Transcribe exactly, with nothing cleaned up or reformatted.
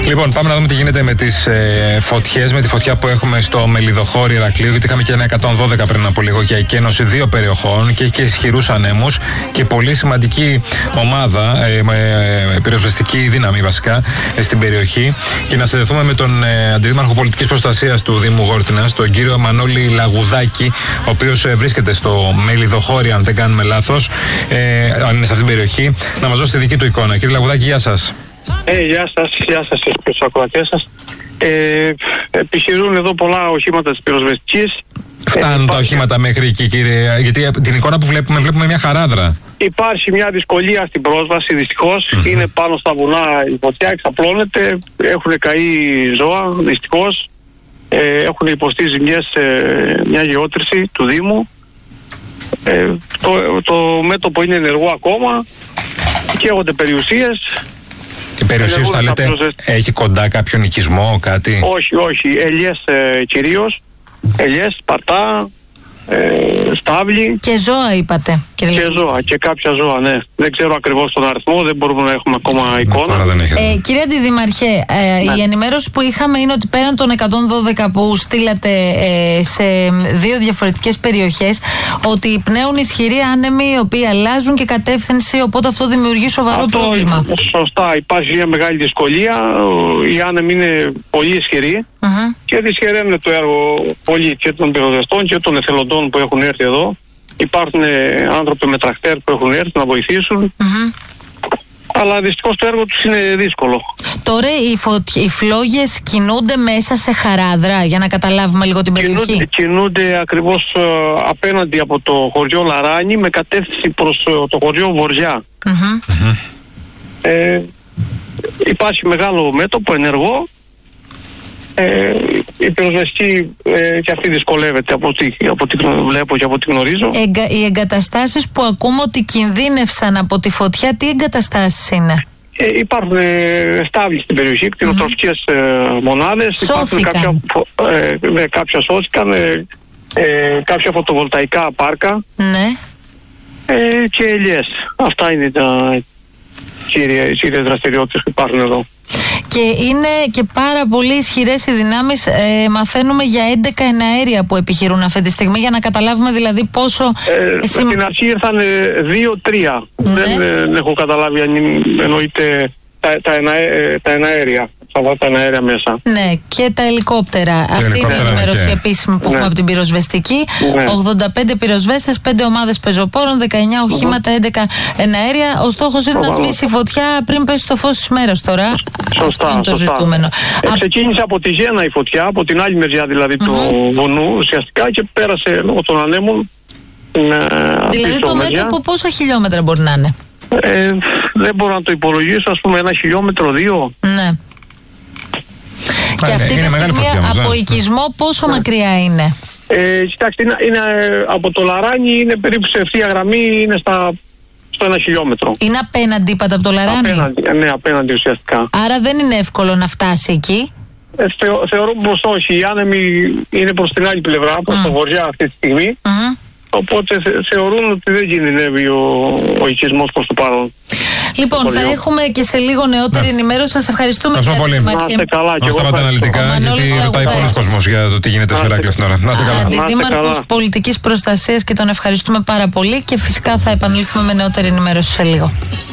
Λοιπόν, πάμε να δούμε τι γίνεται με τις ε, φωτιές, με τη φωτιά που έχουμε στο Μελιδοχώρι Ηρακλείου, γιατί είχαμε και ένα εκατόν δώδεκα πριν από λίγο για εκένωση δύο περιοχών και έχει και ισχυρούς ανέμους και πολύ σημαντική ομάδα, ε, ε, πυροσβεστική δύναμη βασικά, ε, στην περιοχή. Και να συνδεθούμε με τον ε, Αντιδήμαρχο Πολιτικής Προστασίας του Δήμου Γόρτινας, τον κύριο Μανώλη Λαγουδάκη, ο οποίος ε, βρίσκεται στο Μελιδοχώρι, αν δεν κάνουμε λάθος, ε, αν είναι σε αυτήν την περιοχή, να μας δώσει τη δική του εικόνα. Κύριε Λαγουδάκη, γεια σας. Ε, γεια σας, γεια σας και στους ακροατές σας. Ε, επιχειρούν εδώ πολλά οχήματα της πυροσβεστικής. Φτάνουν ε, τα οχήματα μέχρι εκεί, κύριε, γιατί την εικόνα που βλέπουμε, βλέπουμε μια χαράδρα. Υπάρχει μια δυσκολία στην πρόσβαση, δυστυχώς. Mm-hmm. Είναι πάνω στα βουνά η φωτιά, εξαπλώνεται, έχουν καεί ζώα, δυστυχώς. Ε, έχουν υποστεί ζημιές ε, μια γεώτρηση του Δήμου. Ε, το, το μέτωπο είναι ενεργό ακόμα, καίγονται περιουσίες. Και περιουσίες θα λέτε, έχει κοντά κάποιον οικισμό, κάτι? Όχι, όχι, ελιές ε, κυρίως, ελιές, σπαρτά, ε, στάβλοι. Και ζώα είπατε. Και ζώα και κάποια ζώα, ναι. Δεν ξέρω ακριβώς τον αριθμό, δεν μπορούμε να έχουμε ακόμα εικόνα. Ε, κύριε Αντιδημαρχέ, ε, ναι. η ενημέρωση που είχαμε είναι ότι πέραν των εκατόν δώδεκα που στείλατε ε, σε δύο διαφορετικές περιοχές, ότι πνέουν ισχυροί άνεμοι οι οποίοι αλλάζουν και κατεύθυνση, οπότε αυτό δημιουργεί σοβαρό αυτό πρόβλημα. Σωστά, υπάρχει μια μεγάλη δυσκολία. Οι άνεμοι είναι πολύ ισχυροί uh-huh. και δυσχεραίνουν το έργο πολύ και των πυροσβεστών και των εθελοντών που έχουν έρθει εδώ. Υπάρχουν άνθρωποι με τρακτέρ που έχουν έρθει να βοηθήσουν. Mm-hmm. Αλλά δυστυχώς το έργο τους είναι δύσκολο. Τώρα οι, φωτ... οι φλόγες κινούνται μέσα σε χαράδρα, για να καταλάβουμε λίγο την περιοχή. Κινούνται, κινούνται ακριβώς uh, απέναντι από το χωριό Λαράνι με κατεύθυνση προς uh, το χωριό Βοριά. Mm-hmm. Mm-hmm. Ε, υπάρχει μεγάλο μέτωπο ενεργό. Ε, η πυροσβεστική ε, και αυτή δυσκολεύεται από ό,τι, από ό,τι βλέπω και από ό,τι γνωρίζω. Εγκα, οι εγκαταστάσεις που ακούμε ότι κινδύνευσαν από τη φωτιά, τι εγκαταστάσεις είναι? Ε, υπάρχουν ε, στάβλοι στην περιοχή, κτηνοτροφικές mm-hmm. ε, μονάδες. Σώθηκαν. Κάποια, ε, ναι, κάποια σώθηκαν, ε, ε, κάποια φωτοβολταϊκά πάρκα ναι. ε, και ελιές. Αυτά είναι τα κύρια, οι κύριες δραστηριότητες που υπάρχουν εδώ. Και είναι και πάρα πολύ ισχυρές οι δυνάμεις. Ε, μαθαίνουμε για έντεκα εναέρια που επιχειρούν αυτή τη στιγμή, για να καταλάβουμε δηλαδή πόσο. Ε, συμ... Στην αρχή ήρθαν δύο τρία. Ναι. Δεν, δεν έχω καταλάβει αν εννοείται τα, τα, ενα, τα εναέρια. Τα εναέρια μέσα. Ναι, και τα ελικόπτερα. Και αυτή ελικόπτερα είναι η ενημέρωση και... επίσημη που ναι. έχουμε από την πυροσβεστική. Ναι. ογδόντα πέντε πυροσβέστες, πέντε ομάδες πεζοπόρων, δεκαεννιά οχήματα, mm-hmm. έντεκα εναέρια. Ο στόχος είναι να σβήσει η φωτιά πριν πέσει το φως της μέρας τώρα. Σωστά. Αυτό είναι το σωστά. ζητούμενο. Ε, ξεκίνησε από τη Γένα η φωτιά, από την άλλη μεριά δηλαδή mm-hmm. του βουνού ουσιαστικά, και πέρασε λόγω των ανέμων. Δηλαδή το μέτωπο πόσα χιλιόμετρα μπορεί να είναι? Ε, δεν μπορώ να το υπολογίσω, ας πούμε ένα χιλιόμετρο, δύο. Ναι. Και ναι, αυτή τη στιγμή από οικισμό πόσο ναι. μακριά είναι? Ε, κοιτάξτε, είναι, είναι, από το Λαράνι είναι περίπου σε ευθεία γραμμή, είναι στα, στο ένα χιλιόμετρο. Είναι απέναντι, είπατε, από το Λαράνι? Απέναντι, ναι, απέναντι ουσιαστικά. Άρα δεν είναι εύκολο να φτάσει εκεί? Ε, θεω, θεωρώ πως όχι. Οι άνεμοι είναι προς την άλλη πλευρά, προς mm. το βοριά αυτή τη στιγμή. Mm-hmm. Οπότε θε, θεωρούν ότι δεν κινδυνεύει ο, ο οικισμός προς το παρόν. Λοιπόν, θα έχουμε και σε λίγο νεότερη ναι. ενημέρωση. Σας ευχαριστούμε. Ευχαριστώ πολύ. Να είστε καλά. Να σταματάτε αναλυτικά, γιατί ρωτάει πολλοί κόσμος για το τι γίνεται στο Ηράκλειο αυτήν την ώρα. Να είστε καλά. Αντιδήμαρχος Πολιτικής Προστασίας, και τον ευχαριστούμε πάρα πολύ, και φυσικά θα επανέλθουμε με νεότερη ενημέρωση σε λίγο.